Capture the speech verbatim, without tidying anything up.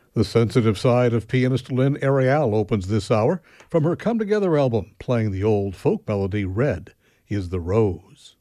The sensitive side of pianist Lynn Ariel opens this hour from her Come Together album, playing the old folk melody Red is the Rose.